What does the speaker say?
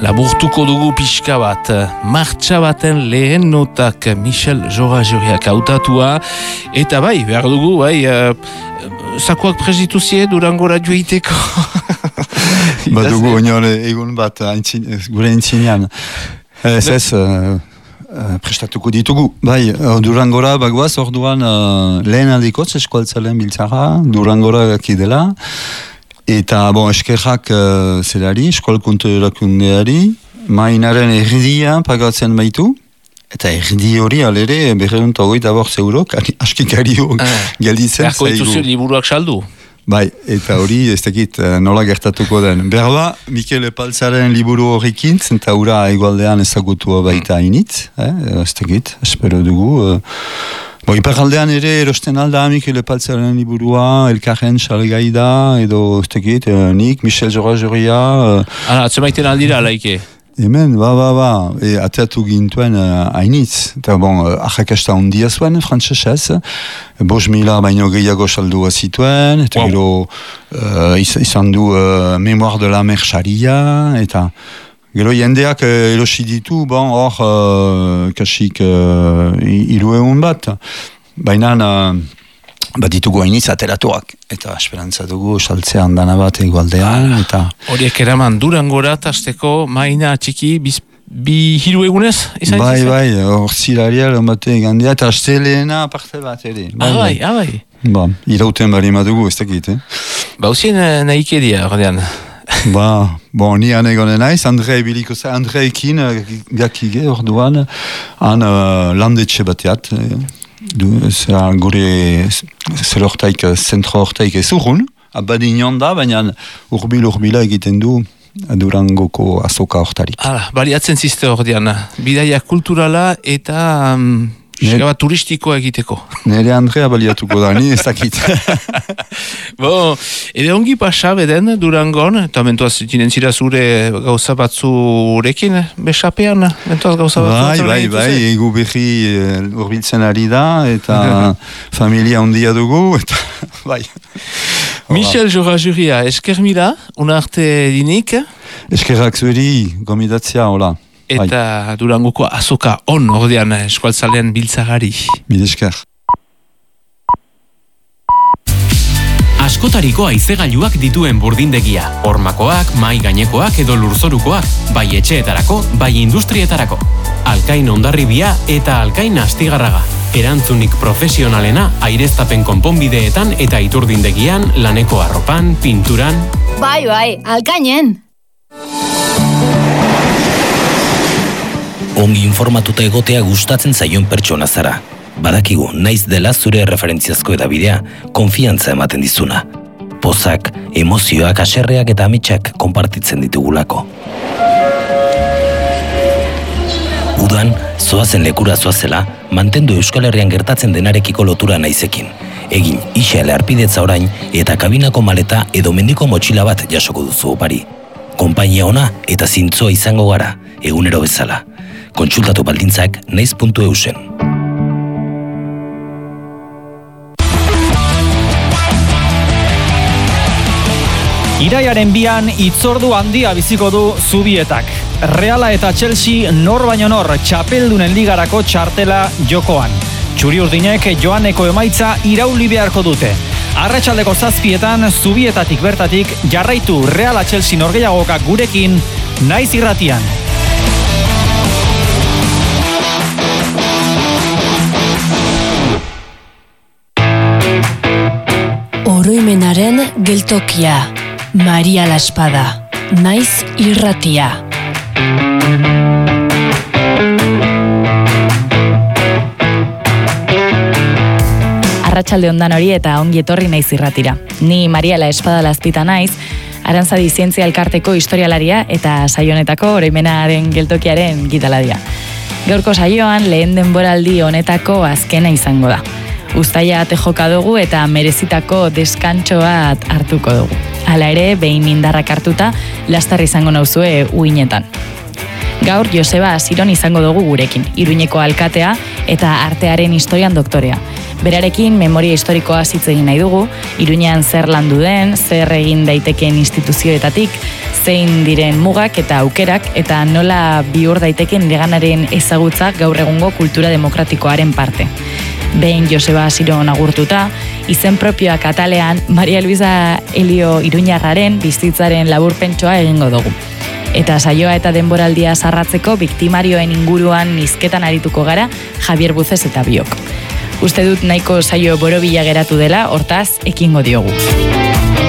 Laburtuko dugu pixka bat, martxa baten lehen notak Michel Jorazuriak hautatua, eta bai, behar dugu, zakuak prezituzie Durangora joiteko. Badugu oinore egun bat gure intzinean. Ez, prestatuko ditugu. Bai, Durangora bagoaz orduan lehen aldikotz eskualtzalen biltzara, Durangora kidela. Eta, eskerrak zerari, eskualkuntu erakundeari, mainaren erdia pagatzen baitu, eta erdi hori alere, 250 euro, askikario gelditzen zaigu. Berko dituzu liburuak saldu? Bai, eta hori ez dakit nola gertatuko den. Berba, Mikel Epaltzaren liburu horrekin, zenta ura egualdean ezagutua baita initz, ez dakit, espero dugu. Iparaldean ere erosten alda Mikel Epaltzaren liburua, Elkarren salgai da, edo ez dakit, nik, Michel Jorazuria. Atzemaiten aldira, laike? Hemen, ateatu gintuen hainitz. Eta ahakasta ondia zuen, frantzesez. 5.000 baino gehiago saldua zituen, eta gero izan du Memoire de la Mer Sharia, eta gero jendeak erosi ditu, kasik 300 bat. Baina bat ditugu hainitz ateratuak, eta esperantza dugu saltzean dana bat egualdean, eta... Horiek eraman Durangora tasteko maina txiki bi 3 egunez? Bai, hor ziraria bate gandia, eta asteleena aparte bat ere. Bai. Irauten bari madugu, ez dakit, Bauzien nahikeria, ordean. Ni anegonen naiz, Andreekin gakige orduan, han landetxe bateat, gure zer zentro hortaik ez urrun, abadinon da, baina urbila egiten du Durangoko azoka hortarik. Baliatzen ziste ordean, bidaia kulturala eta... Bat turistikoa egiteko. Nere Andrea baliatuko da, ni ez dakit. Ere ongi pasa beden Durangon, eta mentuaz tinen zira zure gauza batzurekin, besapean, mentuaz gauza batzu. Bai, egu berri urbiltzen ari da, eta familia ondia dugu, eta bai. Michel Jorazuria, esker mila, una arte dinik? Eskerrak zueri, gomidatzea, hola. Eta Durangoko azoka on ordean eskualtzalean biltzagari. Bidesker. Askotariko haizegailuak dituen burdindegia. Hormakoak, mai gainekoak edo lurzorukoak. Bai etxeetarako, bai industrietarako. Alkain Hondarribia eta Alkain Astigarraga. Erantzunik profesionalena aireztapen konponbideetan eta iturdindegian, laneko arropan, pinturan... Bai, Alkainen! Ongi informatuta egotea gustatzen zaion pertsona zara. Badakigu, naiz dela zure referentziazko edabidea, konfiantza ematen dizuna. Pozak, emozioak, haserreak eta ametsak konpartitzen ditugulako. Udan, zoazen lekura zoazela, mantendu Euskal Herrian gertatzen denarekiko lotura naizekin. Egin, isale arpidetza orain eta kabinako maleta edo mendiko motxila bat jasoko duzu opari. Konpainia ona eta zintzoa izango gara, egunero bezala. Kontsultatu baldintzak naiz.eusen. Iraiaren 2an hitzordu handia biziko du Zubietak. Reala eta Chelsea nor baino nor txapeldunen ligarako txartela jokoan. Txuri-urdinek joaneko emaitza irauli beharko dute. Arratsaldeko 7etan Zubietatik bertatik jarraitu Reala Chelsea norgehiagokak gurekin Naiz irratian. Oroimenaren geltokia, Maria la Espada, Naiz irratia. Arratsalde ondan hori eta ongi etorri Naiz irratira. Ni Maria la Espada Lazpita naiz, Arantzadi Zientzia Elkarteko historialaria eta saio honetako oroimenaren geltokiaren gitalaria. Gaurko saioan lehen denboraldi honetako azkena izango da. Uztaia ate joka dugu eta merezitako deskantxo bat hartuko dugu. Hala ere, behin indarrak hartuta, lastar izango nauzue uinetan. Gaur Joseba Asiron izango dugu gurekin, Iruñeko alkatea eta artearen historian doktorea. Berarekin memoria historikoa hitz egin nahi dugu, Iruñean zer landu den, zer egin daitekeen instituzioetatik, zein diren mugak eta aukerak, eta nola bihur daiteken ireganaren ezagutzak gaur egungo kultura demokratikoaren parte. Behin Joseba Asiron agurtuta, izen propioak atalean Maria Luisa Elio Iruñarraren bizitzaren laburpentsoa egingo dugu. Eta saioa eta denboraldia sarratzeko biktimarioen inguruan hizketan arituko gara Javier Buzes eta biok. Uste dut nahiko saio borobila geratu dela, hortaz ekingo diogu.